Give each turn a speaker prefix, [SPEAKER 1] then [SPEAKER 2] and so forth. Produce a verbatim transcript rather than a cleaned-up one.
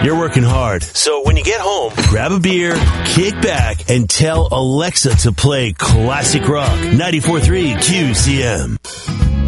[SPEAKER 1] You're working hard, so when you get home, grab a beer, kick back, and tell Alexa to play classic rock ninety-four point three Q C M.